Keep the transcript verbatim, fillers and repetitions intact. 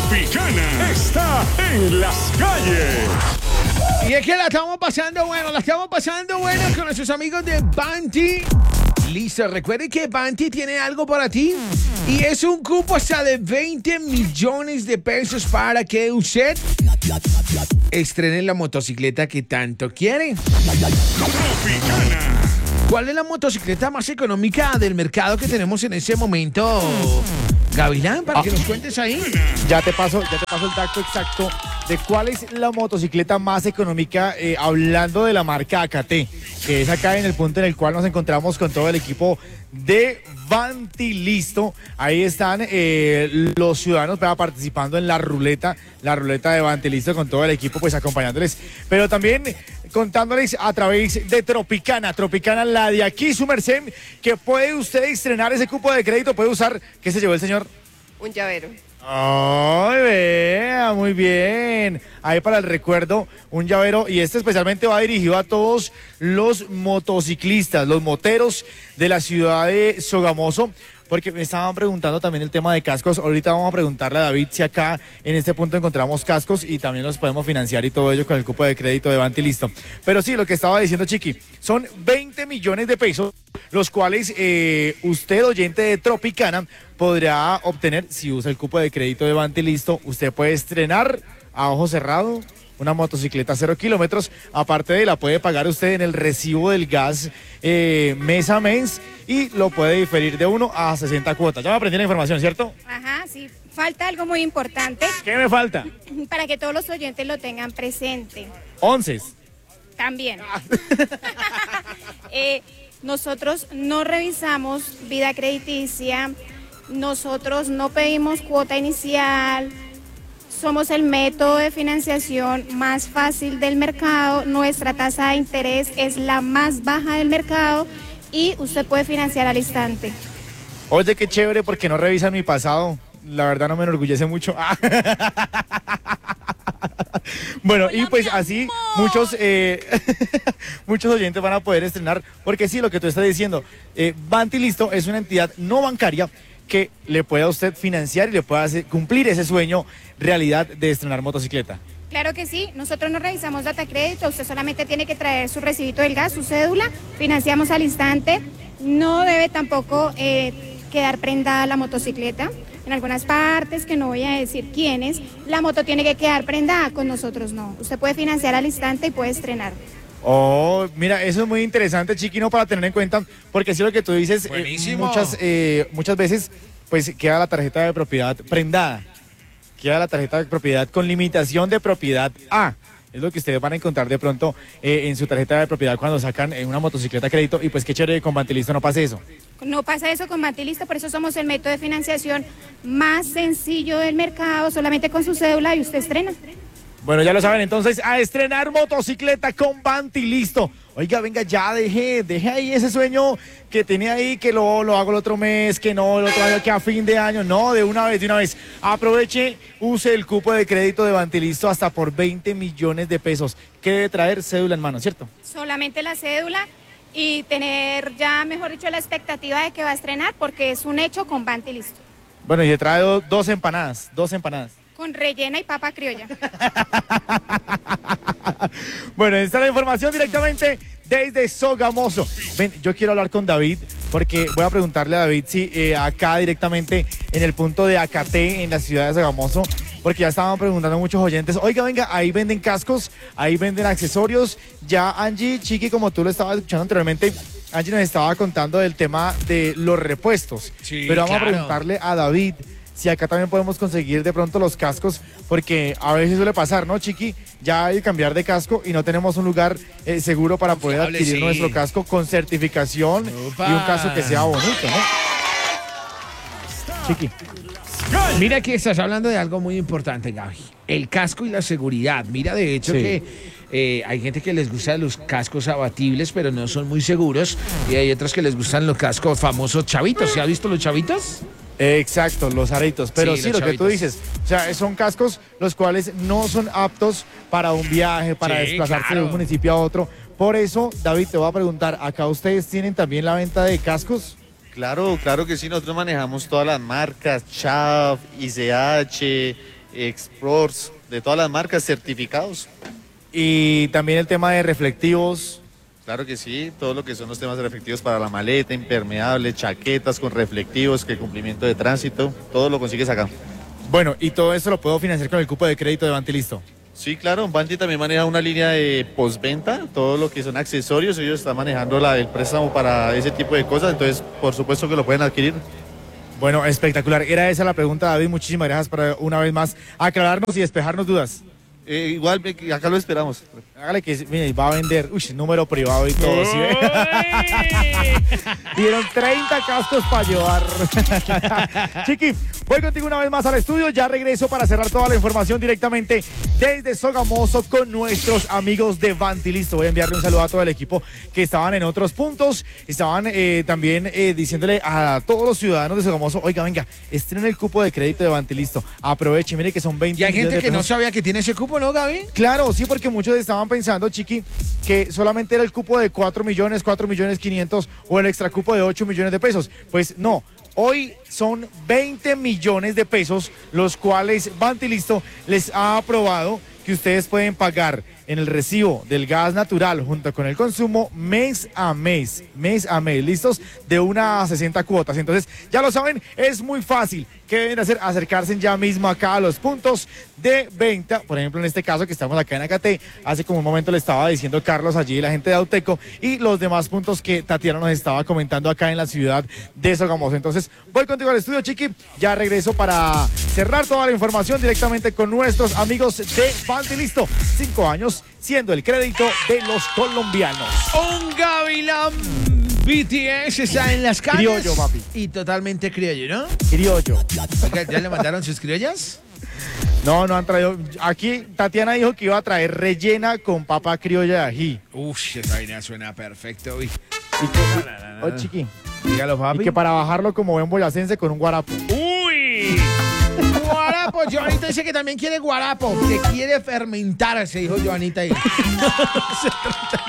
Tropicana está en las calles. Y es que la estamos pasando bueno, la estamos pasando bueno con nuestros amigos de Banti. Listo, recuerde que Banti tiene algo para ti y es un cupo hasta de veinte millones de pesos para que usted estrene la motocicleta que tanto quiere. Tropicana. ¿Cuál es la motocicleta más económica del mercado que tenemos en ese momento, Gavilán? Para Ah. que nos cuentes ahí. Ya te paso, ya te paso el dato exacto de cuál es la motocicleta más económica, eh, hablando de la marca A K T, que es acá en el punto en el cual nos encontramos con todo el equipo de Banti. Listo, ahí están eh, los ciudadanos ¿verdad? Participando en la ruleta, la ruleta de Banti, listo, con todo el equipo pues acompañándoles, pero también contándoles a través de Tropicana, Tropicana la de aquí, su merced, que puede usted estrenar ese cupo de crédito, puede usar, ¿qué se llevó el señor? Un llavero. ¡Ay, vea! Muy bien. Ahí para el recuerdo, un llavero. Y este especialmente va dirigido a todos los motociclistas, los moteros de la ciudad de Sogamoso. Porque me estaban preguntando también el tema de cascos. Ahorita vamos a preguntarle a David si acá en este punto encontramos cascos y también los podemos financiar y todo ello con el cupo de crédito de Banti, listo. Pero sí, lo que estaba diciendo Chiqui, son veinte millones de pesos, los cuales eh, usted, oyente de Tropicana, podrá obtener si usa el cupo de crédito de Banti, listo. Usted puede estrenar a ojo cerrado una motocicleta cero kilómetros, aparte de la puede pagar usted en el recibo del gas eh, mes a mes y lo puede diferir de uno a sesenta cuotas. Ya me aprendí la información, ¿cierto? Ajá, sí. Falta algo muy importante ¿Qué me falta? para que todos los oyentes lo tengan presente. Once. También. Eh, nosotros no revisamos vida crediticia, nosotros no pedimos cuota inicial, somos el método de financiación más fácil del mercado, nuestra tasa de interés es la más baja del mercado y usted puede financiar al instante. Oye, qué chévere porque no revisan mi pasado. La verdad no me enorgullece mucho. Bueno, y pues así muchos eh, muchos oyentes van a poder estrenar, porque sí, lo que tú estás diciendo, eh, Banti, listo, es una entidad no bancaria que le pueda a usted financiar y le pueda hacer cumplir ese sueño realidad de estrenar motocicleta. Claro que sí, nosotros no revisamos data crédito, usted solamente tiene que traer su recibito del gas, su cédula, financiamos al instante, no debe tampoco eh, quedar prendada la motocicleta. En algunas partes, que no voy a decir quiénes, la moto tiene que quedar prendada, con nosotros no. Usted puede financiar al instante y puede estrenar. Oh, mira, eso es muy interesante, Chiquino, para tener en cuenta, porque sí lo que tú dices, eh, Buenísimo. muchas, eh, muchas veces pues queda la tarjeta de propiedad prendada, queda la tarjeta de propiedad con limitación de propiedad A. Es lo que ustedes van a encontrar de pronto eh, en su tarjeta de propiedad cuando sacan eh, una motocicleta a crédito, y pues qué chévere que con Banti Listo no pase eso. No pasa eso con Banti Listo, por eso somos el método de financiación más sencillo del mercado, solamente con su cédula y usted estrena. Bueno, ya lo saben, entonces a estrenar motocicleta con Banti Listo. Oiga, venga, ya deje, deje ahí ese sueño que tenía ahí, que lo, lo hago el otro mes, que no, el otro año, que a fin de año. No, de una vez, de una vez. Aproveche, use el cupo de crédito de Banti Listo hasta por veinte millones de pesos. ¿Qué debe traer? Cédula en mano, ¿cierto? Solamente la cédula y tener ya, mejor dicho, la expectativa de que va a estrenar, porque es un hecho con Banti Listo. Bueno, y le trae do- dos empanadas, dos empanadas. Con rellena y papa criolla. Bueno, esta es la información directamente desde Sogamoso. Ven, yo quiero hablar con David porque voy a preguntarle a David si eh, acá directamente en el punto de A K T en la ciudad de Sogamoso, porque ya estaban preguntando muchos oyentes, oiga, venga, ahí venden cascos, ahí venden accesorios. Ya Angie, Chiqui, como tú lo estabas escuchando anteriormente, Angie nos estaba contando del tema de los repuestos. Sí, pero vamos claro. a preguntarle a David si acá también podemos conseguir de pronto los cascos, porque a veces suele pasar, ¿no, Chiqui? Ya hay que cambiar de casco y no tenemos un lugar eh, seguro para poder Confiable, adquirir sí. nuestro casco con certificación Upa. y un casco que sea bonito, ¿no? Chiqui. Mira que estás hablando de algo muy importante, Gaby. El casco y la seguridad. Mira, de hecho, Sí. que eh, hay gente que les gusta los cascos abatibles, pero no son muy seguros. Y hay otros que les gustan los cascos famosos chavitos. ¿Se ha visto los chavitos? Exacto, los aritos. Pero Sí, sí, los lo que tú chavitos. dices, o sea, son cascos los cuales no son aptos para un viaje, para Sí, desplazarse claro. de un municipio a otro. Por eso, David, te voy a preguntar, ¿acá ustedes tienen también la venta de cascos? Claro, claro que sí, nosotros manejamos todas las marcas, Chav, I C H, Explorers, de todas las marcas, certificados. Y también el tema de reflectivos. Claro que sí, todo lo que son los temas de reflectivos para la maleta, impermeable, chaquetas con reflectivos, que cumplimiento de tránsito, todo lo consigues acá. Bueno, y todo esto lo puedo financiar con el cupo de crédito de Bantilisto. Sí, claro, Banti también maneja una línea de postventa, todo lo que son accesorios, ellos están manejando la, el préstamo para ese tipo de cosas, entonces por supuesto que lo pueden adquirir. Bueno, espectacular. Era esa la pregunta, David. Muchísimas gracias por una vez más aclararnos y despejarnos dudas. Eh, igual, acá lo esperamos. Hágale que, mire, va a vender, uy, número privado y todo. ¿Sí ve? Dieron treinta cascos para llevar. Chiqui, voy contigo una vez más al estudio. Ya regreso para cerrar toda la información directamente desde Sogamoso con nuestros amigos de Bantilisto. Voy a enviarle un saludo a todo el equipo que estaban en otros puntos. Estaban eh, también eh, diciéndole a todos los ciudadanos de Sogamoso, oiga, venga, estrenen el cupo de crédito de Bantilisto. Aproveche, mire que son veinte Y hay millones gente de que no pesos. sabía que tiene ese cupo, ¿no, Gaby? Claro, sí, porque muchos estaban pensando, Chiqui, que solamente era el cupo de cuatro millones, cuatro millones quinientos o el extra cupo de ocho millones de pesos. Pues no, hoy son veinte millones de pesos, los cuales Bantilisto les ha aprobado que ustedes pueden pagar en el recibo del gas natural junto con el consumo mes a mes, mes a mes, listos, de una a sesenta cuotas. Entonces, ya lo saben, es muy fácil. ¿Qué deben hacer? Acercarse ya mismo acá a los puntos de venta. Por ejemplo, en este caso que estamos acá en Acate, hace como un momento le estaba diciendo Carlos allí, la gente de Auteco, y los demás puntos que Tatiana nos estaba comentando acá en la ciudad de Sogamoso. Entonces, voy contigo al estudio, Chiqui. Ya regreso para cerrar toda la información directamente con nuestros amigos de Bantilisto. Cinco años siendo el crédito de los colombianos. Un Gavilán B T S está en las calles. Criollo, papi. Y totalmente criollo, ¿no? Criollo. Oiga, ¿ya le mandaron sus criollas? No, no han traído. Aquí Tatiana dijo que iba a traer rellena con papa criolla de ají. Uf, esa vaina suena perfecto. Uy. Y que, no, no. oh, Chiqui. Dígalo, papi. Y que para bajarlo como buen boyacense con un guarapo. ¡Uy! Guarapo, Joanita dice que también quiere guarapo, que quiere fermentarse, dijo Joanita ahí.